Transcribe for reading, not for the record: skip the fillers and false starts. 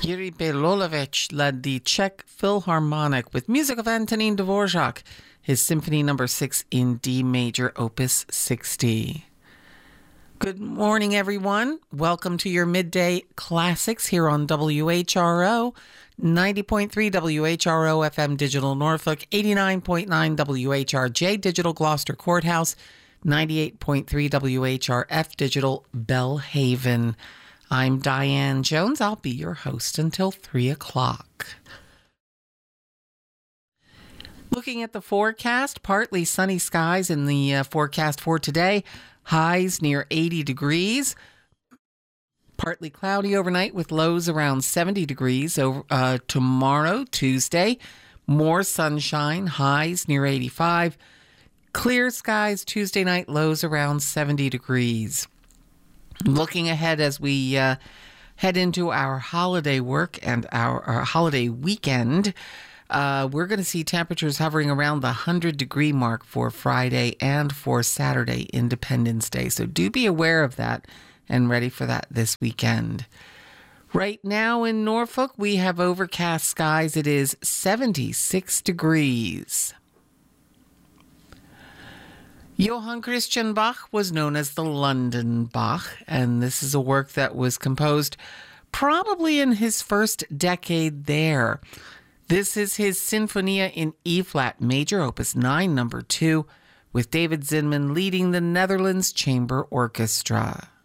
Yuri Belolovich led the Czech Philharmonic with music of Antonin Dvorak, his Symphony No. 6 in D major, Opus 60. Good morning, everyone. Welcome to your Midday Classics here on WHRO, 90.3 WHRO FM Digital Norfolk, 89.9 WHRJ Digital Gloucester Courthouse, 98.3 WHRF Digital Bellhaven. I'm Diane Jones. I'll be your host until 3 o'clock. Looking at the forecast, partly sunny skies in the forecast for today. Highs near 80 degrees. Partly cloudy overnight with lows around 70 degrees. Tomorrow, Tuesday, more sunshine. Highs near 85. Clear skies Tuesday night, lows around 70 degrees. Looking ahead as we head into our holiday work and our holiday weekend, we're going to see temperatures hovering around the 100-degree mark for Friday and for Saturday, Independence Day. So do be aware of that and ready for that this weekend. Right now in Norfolk, we have overcast skies. It is 76 degrees. Johann Christian Bach was known as the London Bach, and this is a work that was composed probably in his first decade there. This is his Sinfonia in E-flat major, Opus 9, No. 2, with David Zinman leading the Netherlands Chamber Orchestra.